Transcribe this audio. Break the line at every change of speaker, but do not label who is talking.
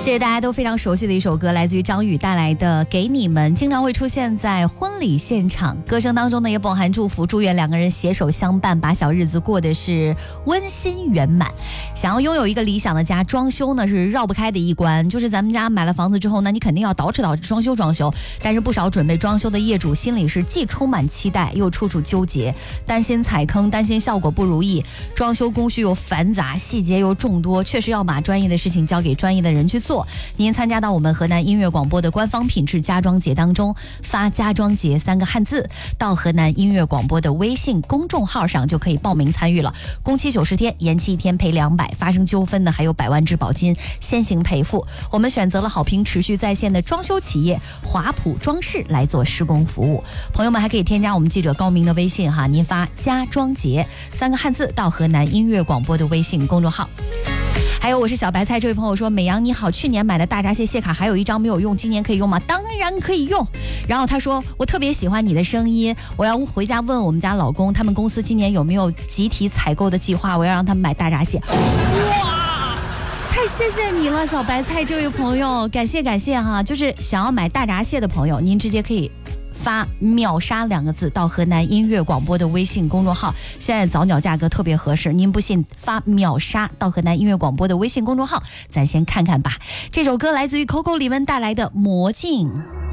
这是大家都非常熟悉的一首歌，来自于张宇带来的《给你们》，经常会出现在婚礼现场，歌声当中呢也饱含祝福，祝愿两个人携手相伴，把小日子过得是温馨圆满。想要拥有一个理想的家，装修呢是绕不开的一关。就是咱们家买了房子之后呢，你肯定要捯饬装修，但是不少准备装修的业主心里是既充满期待又处处纠结，担心踩坑，担心效果不如意，装修工序又繁杂，细节又众多，确实要把专业的事情交给专业的人去做。您参加到我们河南音乐广播的官方品质家装节当中，发家装节3个汉字到河南音乐广播的微信公众号上就可以报名参与了。工期90天，延期1天赔200，发生纠纷的还有100万质保金先行赔付。我们选择了好评持续在线的装修企业华普装饰来做施工服务。朋友们还可以添加我们记者高明的微信哈，您发家装节3个汉字到河南音乐广播的微信公众号。还有我是小白菜，这位朋友说，美阳你好，去年买的大闸蟹卡还有1张没有用，今年可以用吗？当然可以用。然后他说，我特别喜欢你的声音，我要回家问我们家老公，他们公司今年有没有集体采购的计划，我要让他们买大闸蟹。哇，太谢谢你了，小白菜这位朋友，感谢哈。就是想要买大闸蟹的朋友，您直接可以发秒杀2个字到河南音乐广播的微信公众号，现在早鸟价格特别合适，您不信发秒杀到河南音乐广播的微信公众号，咱先看看吧。这首歌来自于 Coco 李玟带来的《魔镜》。